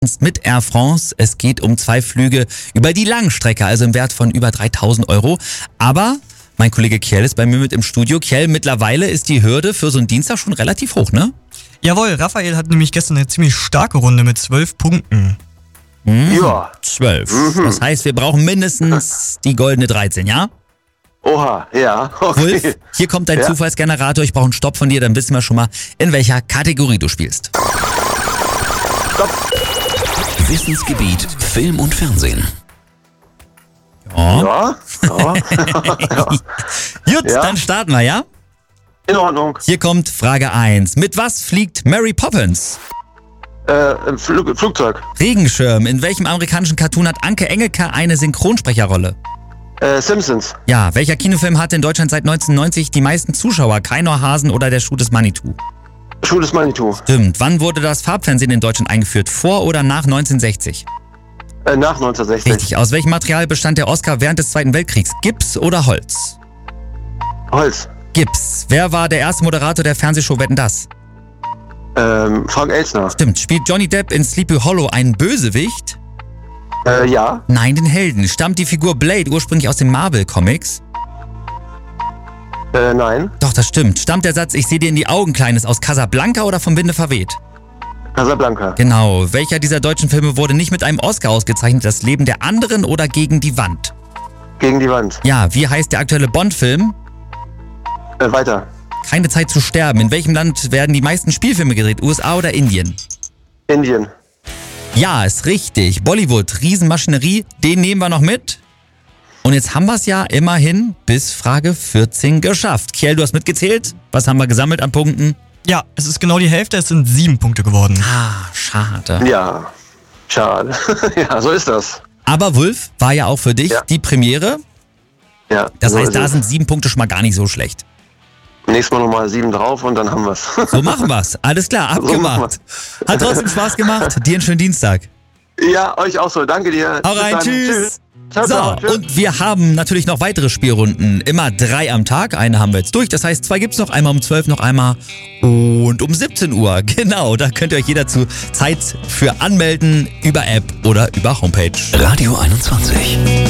mit Air France. Es geht um 2 Flüge über die Langstrecke, also im Wert von über 3.000 Euro. Aber mein Kollege Kjell ist bei mir mit im Studio. Kjell, mittlerweile ist die Hürde für so einen Dienstag schon relativ hoch, ne? Jawohl, Raphael hat nämlich gestern eine ziemlich starke Runde mit 12 Punkten. Ja. 12. Das heißt, wir brauchen mindestens die goldene 13, ja? Oha, ja, okay. Wolf, hier kommt dein Ja. Zufallsgenerator. Ich brauche einen Stopp von dir, dann wissen wir schon mal, in welcher Kategorie du spielst. Wissensgebiet Film und Fernsehen. Ja, ja. Gut, Ja. dann starten wir, ja? In Ordnung. Hier kommt Frage 1. Mit was fliegt Mary Poppins? Im Flugzeug. Regenschirm. In welchem amerikanischen Cartoon hat Anke Engelke eine Synchronsprecherrolle? Simpsons. Ja, welcher Kinofilm hatte in Deutschland seit 1990 die meisten Zuschauer? Keiner Hasen oder der Schuh des Manitou? Schuh des Manitou. Stimmt. Wann wurde das Farbfernsehen in Deutschland eingeführt? Vor oder nach 1960? Nach 1960. Richtig. Aus welchem Material bestand der Oscar während des Zweiten Weltkriegs? Gips oder Holz? Holz. Gips. Wer war der erste Moderator der Fernsehshow Wetten, dass? Frank Elstner. Stimmt. Spielt Johnny Depp in Sleepy Hollow einen Bösewicht? Ja. Nein, den Helden. Stammt die Figur Blade ursprünglich aus den Marvel-Comics? Nein. Doch, das stimmt. Stammt der Satz, ich sehe dir in die Augen, Kleines, aus Casablanca oder vom Winde verweht? Casablanca. Genau. Welcher dieser deutschen Filme wurde nicht mit einem Oscar ausgezeichnet? Das Leben der anderen oder Gegen die Wand? Gegen die Wand. Ja, wie heißt der aktuelle Bond-Film? Weiter. Keine Zeit zu sterben. In welchem Land werden die meisten Spielfilme gedreht? USA oder Indien? Indien. Ja, ist richtig. Bollywood, Riesenmaschinerie, den nehmen wir noch mit. Und jetzt haben wir es ja immerhin bis Frage 14 geschafft. Kjell, du hast mitgezählt. Was haben wir gesammelt an Punkten? Ja, es ist genau die Hälfte, es sind 7 Punkte geworden. Ah, schade. Ja. Schade. Ja, so ist das. Aber Wulf war ja auch für dich Ja. die Premiere. Ja. Das so heißt, ist da es. sind 7 Punkte schon mal gar nicht so schlecht. Nächstes Mal nochmal 7 drauf und dann haben wir's. So machen wir's. Alles klar, machen abgemacht. Hat trotzdem Spaß gemacht. Dir einen schönen Dienstag. Ja, euch auch so. Danke dir. Hau Bis rein, dann. tschüss. Ciao, So, ciao. Tschüss. und wir haben natürlich noch weitere Spielrunden. Immer 3 am Tag. Eine haben wir jetzt durch. Das heißt, 2 gibt's noch. Einmal um 12, noch einmal und um 17 Uhr. Genau, da könnt ihr euch jeder zu Zeit für anmelden. Über App oder über Homepage. Radio 21.